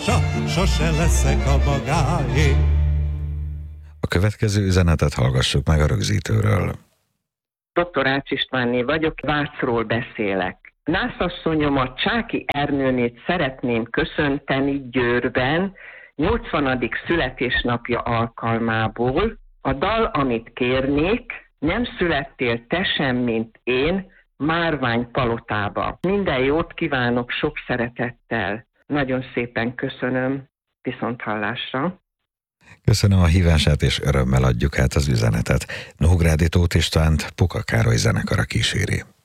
sose leszek a magáé. A következő üzenetet hallgassuk meg a rögzítőről. Dr. Ács Istvánné vagyok, Vácról beszélek. Nászasszonyomat, Csáki Ernőnét szeretném köszönteni Győrben 80. születésnapja alkalmából. A dal, amit kérnék, nem születtél te sem, mint én, Márvány palotába. Minden jót kívánok sok szeretettel. Nagyon szépen köszönöm, viszonthallásra. Köszönöm a hívását, és örömmel adjuk át az üzenetet. Nógrádi Tóth Istvánt Puka Károly zenekara kíséri.